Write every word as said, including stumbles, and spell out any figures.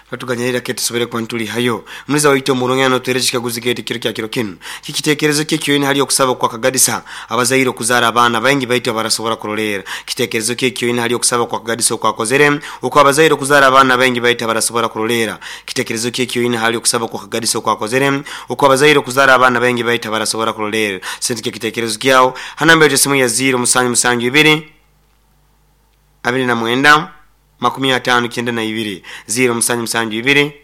batuganyirira kete sobere kwa ntuli hayo mliza waito murongano twereje kaguzi kete kiro kya kiro kinu kikitekerezo kye hali okusaba kwa kagadisa abazairo kuzara abana baingi baito barasobora kurolera kitekerezo kye hali okusaba kwa kagadisa kwa kozere uko abazairo kuzara abana baingi baito barasobora kurolera kitekerezo kye hali okusaba kwa kagadisa kwa kozere uko abazairo kuzara abana baingi baito barasobora kurolera sentike kitekerezo kyao hanamba yo simu ya zero musanju musanju ibiri abiri na mwenda makumi atano kenda na ibiri zero musanju musanju ibiri